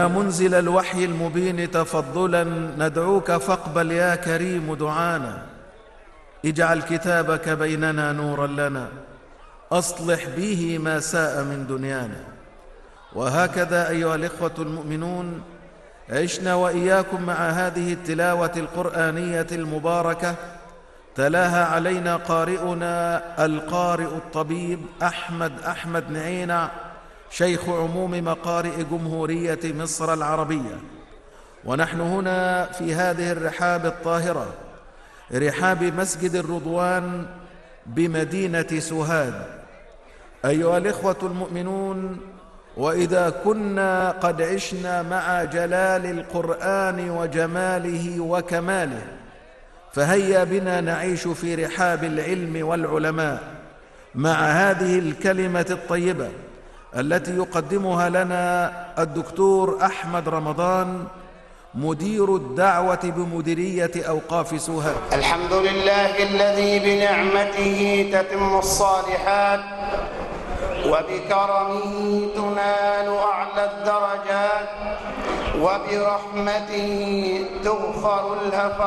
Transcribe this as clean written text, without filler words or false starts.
منزل الوحي المبين تفضلا ندعوك فاقبل يا كريم دعانا. اجعل كتابك بيننا نورا لنا، أصلح به ما ساء من دنيانا. وهكذا أيها الإخوة المؤمنون عشنا وإياكم مع هذه التلاوة القرآنية المباركة، تلاها علينا قارئنا القارئ الطبيب أحمد نعينع، شيخ عموم مقارئ جمهورية مصر العربية. ونحن هنا في هذه الرحاب الطاهرة، رحاب مسجد الرضوان بمدينة سوهاج. أيها الإخوة المؤمنون، وإذا كنا قد عشنا مع جلال القرآن وجماله وكماله، فهيا بنا نعيش في رحاب العلم والعلماء مع هذه الكلمة الطيبة التي يقدمها لنا الدكتور أحمد رمضان، مدير الدعوة بمديرية أوقاف سوهاج. الحمد لله الذي بنعمته تتم الصالحات، وبكرمه تنال أعلى الدرجات، وبرحمته تغفر الهفوات.